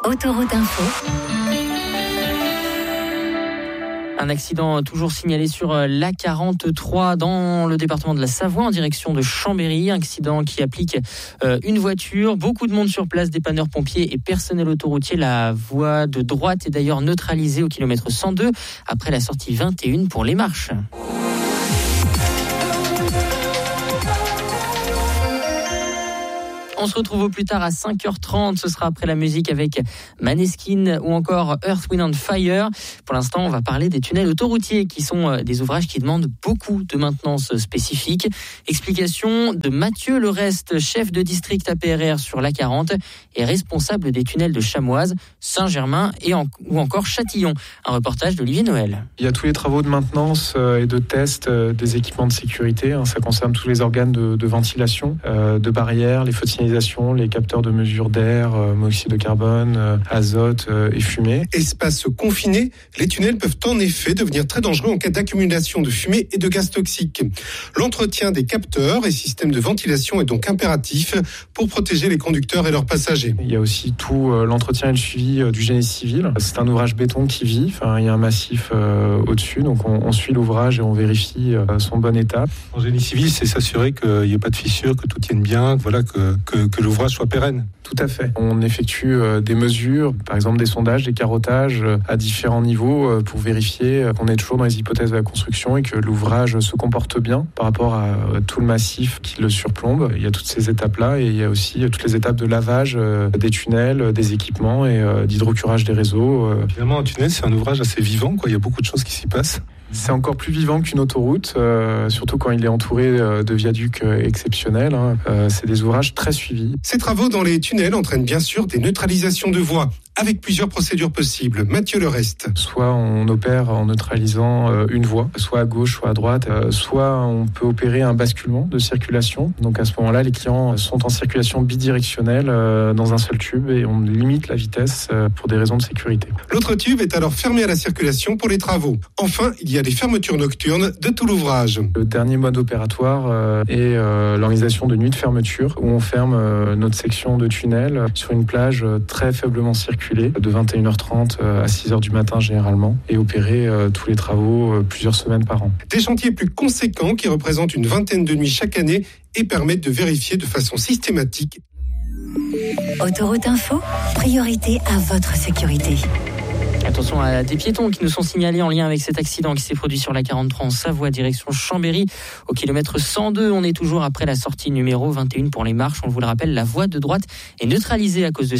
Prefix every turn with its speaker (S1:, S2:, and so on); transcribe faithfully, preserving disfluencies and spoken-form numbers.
S1: Autoroute Info.
S2: Un accident toujours signalé sur l'A quarante-trois dans le département de la Savoie en direction de Chambéry. Accident qui applique une voiture. Beaucoup de monde sur place, dépanneurs pompiers et personnel autoroutier. La voie de droite est d'ailleurs neutralisée au kilomètre cent deux après la sortie vingt et un pour les Marches. On se retrouve au plus tard à cinq heures trente. Ce sera après la musique avec Maneskin ou encore Earth, Wind and Fire. Pour l'instant, on va parler des tunnels autoroutiers qui sont des ouvrages qui demandent beaucoup de maintenance spécifique. Explication de Mathieu Lerest, chef de district A P R R sur l'A quarante et responsable des tunnels de Chamoise, Saint-Germain et en, ou encore Châtillon. Un reportage d'Olivier Noël.
S3: Il y a tous les travaux de maintenance et de test des équipements de sécurité. Ça concerne tous les organes de, de ventilation, de barrières, les feux de signalisation, les capteurs de mesure d'air, euh, monoxyde de carbone, euh, azote euh, et fumée.
S4: Espaces confinés, les tunnels peuvent en effet devenir très dangereux en cas d'accumulation de fumée et de gaz toxiques. L'entretien des capteurs et systèmes de ventilation est donc impératif pour protéger les conducteurs et leurs passagers.
S3: Il y a aussi tout euh, l'entretien et le suivi euh, du génie civil. C'est un ouvrage béton qui vit, enfin, il y a un massif euh, au-dessus, donc on, on suit l'ouvrage et on vérifie euh, son bon état.
S5: En génie civil, c'est s'assurer qu'il n'y ait pas de fissures, que tout tienne bien, voilà, que, que, que l'ouvrage soit pérenne.
S3: Tout à fait. On effectue euh, des mesures, par exemple des sondages, des carottages euh, à différents niveaux euh, pour vérifier euh, qu'on est toujours dans les hypothèses de la construction et que l'ouvrage se comporte bien par rapport à euh, tout le massif qui le surplombe. Il y a toutes ces étapes-là et il y a aussi euh, toutes les étapes de lavage euh, des tunnels, euh, des équipements et euh, d'hydrocurage des réseaux. Euh.
S5: Finalement, un tunnel, c'est un ouvrage assez vivant, quoi. Il y a beaucoup de choses qui s'y passent.
S3: C'est encore plus vivant qu'une autoroute, euh, surtout quand il est entouré euh, de viaducs euh, exceptionnels. Hein. Euh, c'est des ouvrages très suivis.
S4: Ces travaux dans les tunnels entraînent bien sûr des neutralisations de voies, avec plusieurs procédures possibles. Mathieu Lerest.
S3: Soit on opère en neutralisant euh, une voie, soit à gauche, soit à droite, euh, soit on peut opérer un basculement de circulation. Donc à ce moment-là, les clients sont en circulation bidirectionnelle euh, dans un seul tube et on limite la vitesse euh, pour des raisons de sécurité.
S4: L'autre tube est alors fermé à la circulation pour les travaux. Enfin, il y a des fermetures nocturnes de tout l'ouvrage.
S3: Le dernier mode opératoire euh, est euh, l'organisation de nuits de fermeture où on ferme euh, notre section de tunnel sur une plage euh, très faiblement circulée de vingt et une heures trente à six heures du matin généralement et opérer euh, tous les travaux euh, plusieurs semaines par an.
S4: Des chantiers plus conséquents qui représentent une vingtaine de nuits chaque année et permettent de vérifier de façon systématique.
S1: Autoroute Info, priorité à votre sécurité.
S2: Attention à des piétons qui nous sont signalés en lien avec cet accident qui s'est produit sur l'A quarante-trois en Savoie, direction Chambéry. Au kilomètre cent deux, on est toujours après la sortie numéro vingt et un pour les Marches. On vous le rappelle, la voie de droite est neutralisée à cause de